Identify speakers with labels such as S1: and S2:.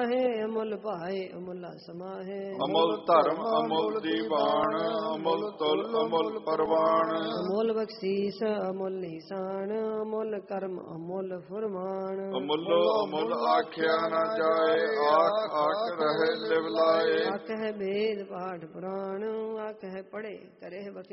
S1: ਕਾਹੇ ਅਮੁੱਲ ਭਾਏ ਅਮੁੱਲਾ ਸਮਾਹੇ।
S2: ਅਮੁੱਲ ਧਰਮ ਅਮੁੱਲ ਦੀਵਾਨ ਅਮੁੱਲ ਤੁਲ ਅਮੁੱਲ ਪਰਵਾਨ।
S1: ਅਮੁੱਲ ਬਖਸ਼ੀਸ ਅਮੁੱਲ ਨਿਸ਼ਾਨ ਅਮੁੱਲ ਕਰਮ ਅਮੁੱਲ ਫੁਰਮਾਨ।
S2: ਅਮੁੱਲੋ ਅਮੁੱਲ ਆਖਿਆ ਨਾ ਜਾਏ ਆਖ ਆਖ ਰਹੇ ਲਿਵ ਲਾਏ।
S1: ਆਖਹਿ ਵੇਦ ਪਾਠ ਪੁਰਾਣ ਆਖਹਿ ਪੜ੍ਹੇ ਕਰੇ